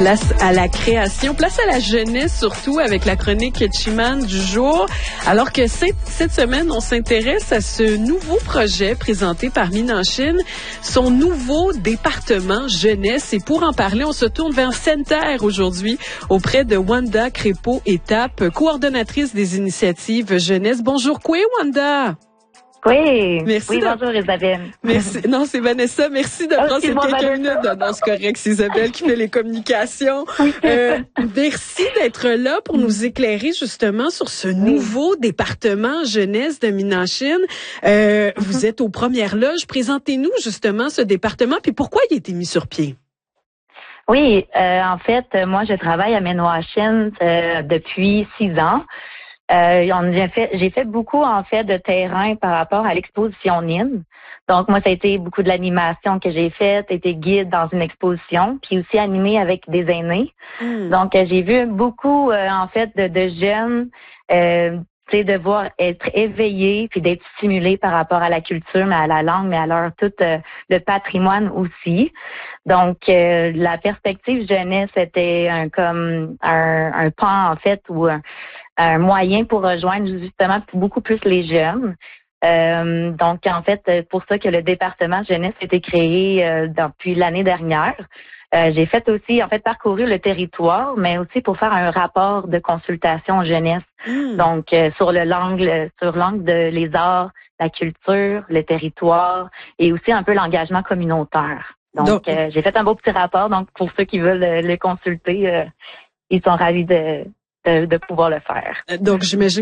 Place à la création, place à la jeunesse surtout avec la chronique Chiman du jour. Alors que cette semaine, on s'intéresse à ce nouveau projet présenté par Mine en Chine, son nouveau département jeunesse. Et pour en parler, on se tourne vers Centerre aujourd'hui auprès de Wanda Crépeau-Étape, coordonnatrice des initiatives jeunesse. Bonjour, quoi, Wanda? Oui. Merci. Oui, bonjour Isabelle. Merci. Non, c'est Vanessa. Merci de prendre ces quelques minutes. Non, c'est correct. C'est Isabelle qui fait les communications. Merci d'être là pour nous éclairer justement sur ce nouveau département jeunesse de Mine en Chine. Vous êtes aux premières loges. Présentez-nous justement ce département puis pourquoi il a été mis sur pied. Oui, en fait, moi, je travaille à Mine en Chine depuis 6 ans. J'ai fait beaucoup, en fait, de terrain par rapport à l'exposition NIN. Donc, moi, ça a été beaucoup de l'animation que j'ai faite, été guide dans une exposition, puis aussi animée avec des aînés. Donc, j'ai vu beaucoup, en fait, de jeunes, devoir être éveillés, puis d'être stimulés par rapport à la culture, mais à la langue, mais à leur tout le patrimoine aussi. Donc, la perspective jeunesse était un pan, en fait, ou un moyen pour rejoindre justement beaucoup plus les jeunes. Donc, en fait, pour ça que le département jeunesse a été créé depuis l'année dernière. J'ai fait aussi, en fait, parcourir le territoire, mais aussi pour faire un rapport de consultation jeunesse. Donc, sur l'angle de les arts, la culture, le territoire et aussi un peu l'engagement communautaire. Donc, j'ai fait un beau petit rapport. Donc, pour ceux qui veulent le consulter, ils sont ravis de pouvoir le faire. Donc, j'imagine